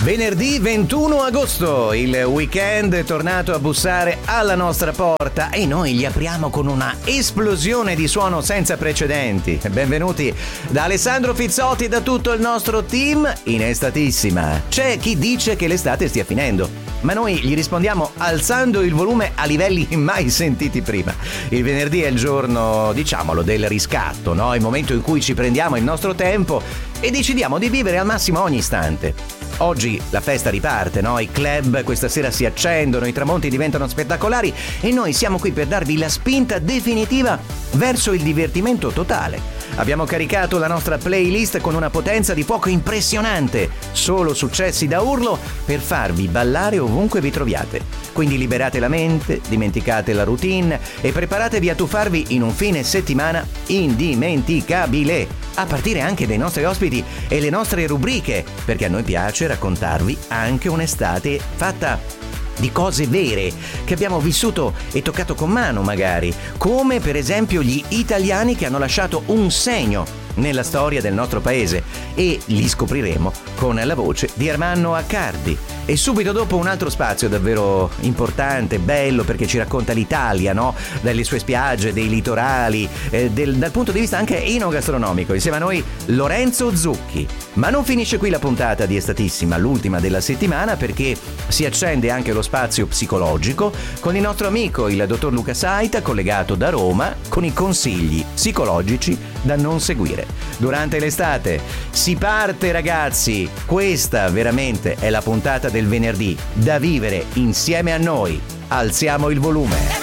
Venerdì 21 agosto, il weekend è tornato a bussare alla nostra porta e noi gli apriamo con una esplosione di suono senza precedenti. Benvenuti da Alessandro Fizzotti e da tutto il nostro team in Estatissima. C'è chi dice che l'estate stia finendo, ma noi gli rispondiamo alzando il volume a livelli mai sentiti prima. Il venerdì è il giorno, diciamolo, del riscatto, no? Il momento in cui ci prendiamo il nostro tempo e decidiamo di vivere al massimo ogni istante. Oggi la festa riparte, no? I club questa sera si accendono, i tramonti diventano spettacolari e noi siamo qui per darvi la spinta definitiva verso il divertimento totale. Abbiamo caricato la nostra playlist con una potenza di fuoco impressionante, solo successi da urlo per farvi ballare ovunque vi troviate. Quindi liberate la mente, dimenticate la routine e preparatevi a tuffarvi in un fine settimana indimenticabile, a partire anche dai nostri ospiti e le nostre rubriche, perché a noi piace raccontarvi anche un'estate fatta di cose vere che abbiamo vissuto e toccato con mano magari, come per esempio gli italiani che hanno lasciato un segno nella storia del nostro paese, e li scopriremo con la voce di Ermanno Accardi. E subito dopo un altro spazio davvero importante, bello, perché ci racconta l'Italia, no? Dalle sue spiagge, dei litorali, dal punto di vista anche enogastronomico. Insieme a noi Lorenzo Zucchi. Ma non finisce qui la puntata di Estatissima, l'ultima della settimana, perché si accende anche lo spazio psicologico con il nostro amico, il dottor Luca Saita, collegato da Roma, con i consigli psicologici da non seguire durante l'estate. Si parte, ragazzi, questa veramente è la puntata del venerdì da vivere insieme a noi. Alziamo il volume.